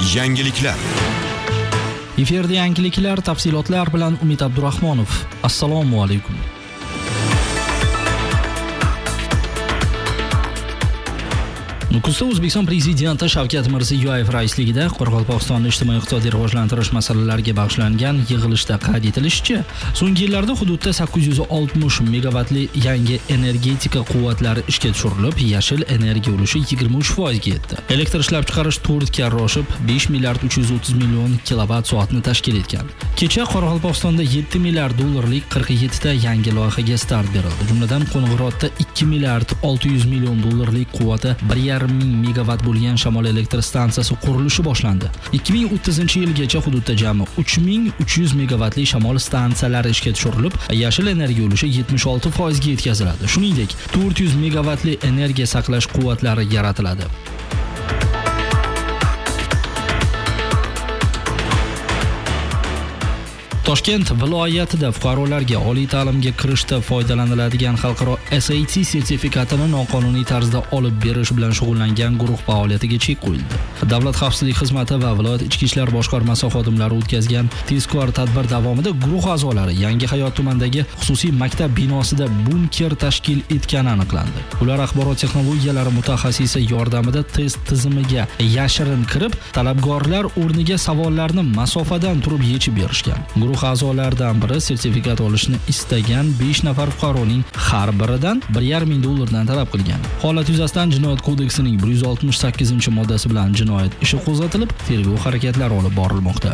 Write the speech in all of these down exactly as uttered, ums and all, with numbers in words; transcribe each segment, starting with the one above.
Yangiliklar. Efirda yangiliklar, tafsilotlar bilan Umid Abdurahmonov. Assalomu alaykum. Nukusda O'zbekiston Prezidenti Shavkat Mirziyoyev raisligida Qoraqalpog'istonda ijtimoiy-iqtisodiy rivojlantirish masalalariga bag'ishlangan yig'ilishda qayd etilishicha, so'nggi yillarda hududda sakkiz yuz oltmish megavatli yangi energetika quvvatlari ishga tushirilib, yashil energiya ulushi yigirma uch foizga yetdi. Elektr ishlab chiqarish to'rt karra oshib, besh milliard uch yuz o'ttiz million kilovatt soatni tashkil etgan. Kecha Qoraqalpog'istonda yetti milliard dollarlik qirq yetti ta yangi loyihaga start berildi. Jumladan, Qo'ng'irotda ikki milliard olti yuz million dollarlik quvvati bir yarim ming megawatt bo'lgan shamol elektr stansiyasi qurilishi boshlandi. ikki ming o'ttizinchi yilgacha hududda jami uch ming uch yuz megawattli shamol stansiyalari ishga tushirilib, yashil energiya ulushi yetmish olti foizga yetkaziladi. Shuningdek, to'rt yuz megawattli energiya saqlash quvvatlari yaratiladi. Toshkent viloyatida fuqarolarga oliy ta'limga kirishda foydalaniladigan xalqaro S A T sertifikatini noqonuniy tarzda olib berish bilan shug'ullangan guruh faoliyatiga chek qo'yildi. Davlat xavfsizlik xizmati va viloyat ichki ishlar boshqarmasi xodimlari o'tkazgan tezkor tadbir davomida guruh a'zolari Yangi Hayot tumanidagi xususiy maktab binosida bunker tashkil etgani aniqlandi. Ular axborot texnologiyalari mutaxassisi yordamida test tizimiga yashirin kirib, talabgorlar o'rniga savollarni masofadan turib yechib berishgan. Guruh a'zolaridan biri sertifikat olishni istagan besh nafar fuqaroning har biridan bir yarim ming dollardan talab qilgan. Holat yuzasidan Jinoyat kodeksining bir yuz oltmish sakkizinchi moddasi bilan jinoyat ishi qo'zg'atilib, tergov harakatlari olib borilmoqda.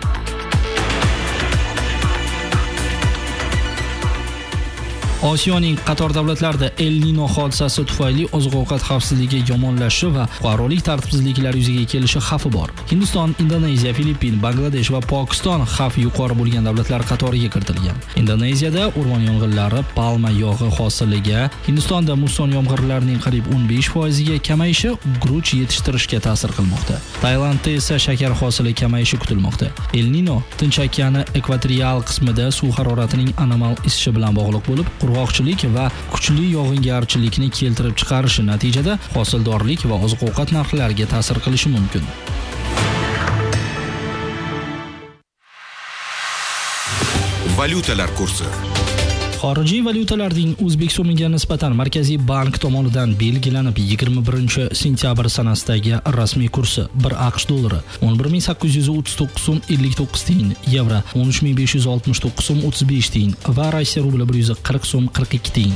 Osiyoning qator davlatlarida El Nino hodisasi tufayli oziq-ovqat xavfsizligi yomonlashishi va fuqarolik tartibsizliklar yuzaga kelishi xavfi bor. Hindiston, Indoneziya, Filippin, Bangladesh va Pokiston xavf yuqori bo'lgan davlatlar qatoriga kiritilgan. Indoneziyada o'rmon yong'inlari, palma yog'i hosiliga, Hindistonda musson yomg'irlarining qariyb o'n besh foiziga kamayishi guruch yetishtirishga ta'sir qilmoqda. Tailandda esa shakar hosili kamayishi kutilmoqda. El Nino Tinch okeani ekvatorial qismida suv haroratining anomal isishi bilan bog'liq bo'lib, qurg'oqchilik va kuchli yog'ingarchilikni keltirib chiqarishi natijada hosildorlik va oziq-ovqat narxlariga ta'sir qilishi mumkin. Valyutalar kursi. Xorijiy valyutalarning O'zbek so'miga nisbatan Markaziy bank tomonidan belgilanib yigirma birinchi sentyabr sanasidagi rasmiy kursi bir AQSh dollari o'n bir ming sakkiz yuz o'ttiz to'qqiz so'm ellik to'qqiz tiyin, yevro o'n uch ming besh yuz oltmish to'qqiz so'm o'ttiz besh tiyin va Rossiya rubli bir yuz qirq so'm qirq ikki tiyin.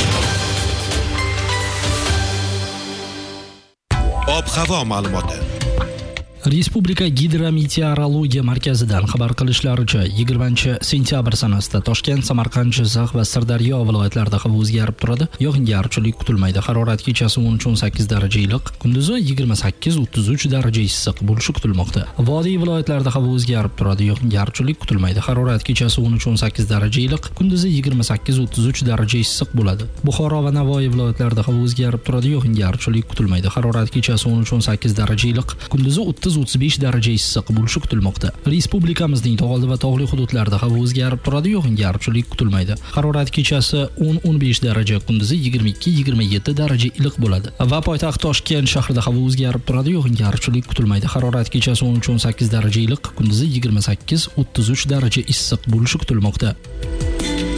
Ob-havo ma'lumoti. Respublika Gidrometeorologiya markazidan xabar qilishlaricha, yigirmanchi sentyabr sanasida Toshkent, Samarqand, Jizzax va Sirdaryo viloyatlarida havo o'zgarib turadi. Yog'ingarchilik kutilmaydi. Harorat kechasi o'n uch o'n sakkiz daraja iliq, kunduzi yigirma sakkiz o'ttiz uch daraja issiq bo'lishi kutilmoqda. Vodiy viloyatlarida havo o'zgarib turadi. Yog'ingarchilik kutilmaydi. Harorat kechasi o'n uch o'n sakkiz daraja iliq, kunduzi yigirma sakkiz o'ttiz uch daraja issiq bo'ladi. Buxoro va Navoiy viloyatlarida havo o'zgarib turadi. Yog'ingarchilik kutilmaydi. Harorat kechasi o'n uch o'n sakkiz daraja iliq, kunduzi o'ttiz o'ttiz besh daraja issiq bo'lishi kutilmoqda. Respublikamizning tog'li va tog'li hududlarida havo o'zgarib turadi, yog'ingarchilik kutilmaydi. Harorat kechasi o'n o'n besh daraja, kunduzi yigirma ikki yigirma yetti daraja iliq bo'ladi. Va poytaxt Toshkent shahrida havo o'zgarib turadi, yog'ingarchilik kutilmaydi. Harorat kechasi o'n uch o'n sakkiz daraja iliq, kunduzi yigirma sakkiz o'ttiz uch daraja issiq bo'lishi kutilmoqda.